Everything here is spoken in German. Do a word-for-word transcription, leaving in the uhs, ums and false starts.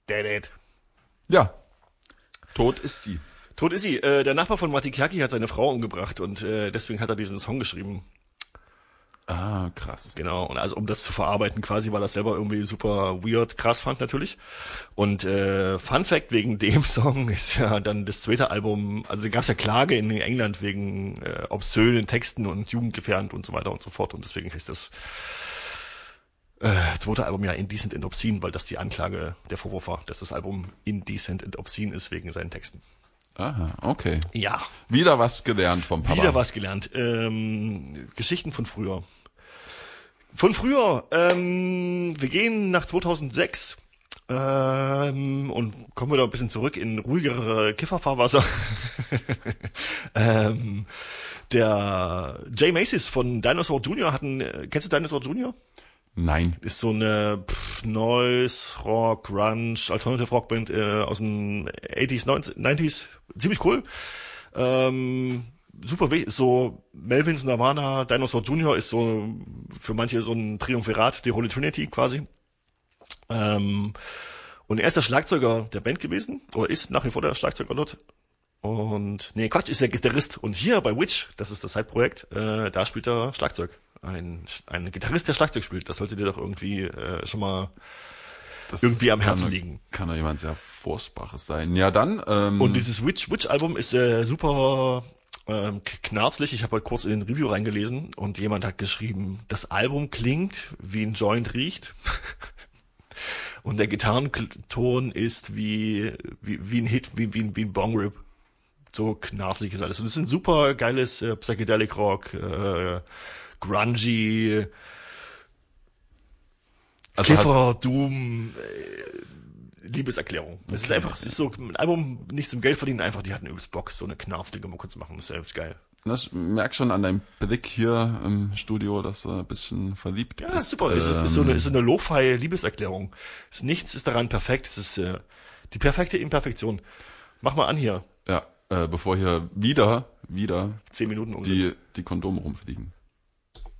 Dead. Ja, tot ist sie. Tot ist sie. Äh, der Nachbar von Marty Kiaki hat seine Frau umgebracht und äh, deswegen hat er diesen Song geschrieben. Ah, krass. Genau, und also um das zu verarbeiten quasi, weil er selber irgendwie super weird, krass fand natürlich. Und äh, Fun Fact wegen dem Song ist ja dann das zweite Album, also gab es ja Klage in England wegen äh, obszönen Texten und jugendgefährdend und so weiter und so fort. Und deswegen heißt das äh, zweite Album ja Indecent and Obscene, weil das die Anklage, der Vorwurf war, dass das Album Indecent and Obscene ist wegen seinen Texten. Aha, okay. Ja. Wieder was gelernt vom Papa. Wieder was gelernt. Ähm, Geschichten von früher. Von früher. Ähm, wir gehen nach zweitausendsechs ähm, und kommen wieder ein bisschen zurück in ruhigere Kifferfahrwasser. ähm, der Jay Macy's von Dinosaur Junior hatten, kennst du Dinosaur Junior? Nein. Ist so eine pff, Noise, Rock, Grunge, Alternative Rock Band äh, aus den achtziger, neunziger, ziemlich cool. Ähm, super, ist so Melvins Nirvana, Dinosaur Junior ist so für manche so ein Triumvirat, die Holy Trinity quasi. Ähm, und er ist der Schlagzeuger der Band gewesen, oder ist nach wie vor der Schlagzeuger dort. Und, nee, Quatsch, ist der Gitarrist. Und hier bei Witch, das ist das Side-Projekt, äh, da spielt er Schlagzeug. Ein, ein Gitarrist, der Schlagzeug spielt. Das sollte dir doch irgendwie äh, schon mal das irgendwie am Herzen kann, liegen. Kann doch jemand sehr Furchtbares sein. Ja, dann. Ähm, Und dieses Witch, Witch-Album ist äh, super ähm, knarzlig. Ich habe heute kurz in den Review reingelesen und jemand hat geschrieben, das Album klingt, wie ein Joint riecht. Und der Gitarrenton ist wie, wie, wie ein Hit, wie, wie, wie ein Bong-Rip. So knarzlig ist alles. Und es ist ein super geiles äh, Psychedelic Rock, äh, grungy, also Kiffer, Doom, äh, Liebeserklärung. Es ist einfach, es ist so ein Album nicht zum Geld verdienen, einfach, die hatten übelst Bock, so eine knarzlige Mucke zu machen. Das ist ja geil. Ich merke schon an deinem Blick hier im Studio, dass du ein bisschen verliebt ja, bist. Super. Ähm, es ist, ist so eine, ist so eine Lo-Fi-Liebeserklärung. Es ist nichts ist daran perfekt. Es ist äh, die perfekte Imperfektion. Mach mal an hier. Ja, äh, bevor hier wieder, wieder zehn Minuten die, die Kondome rumfliegen.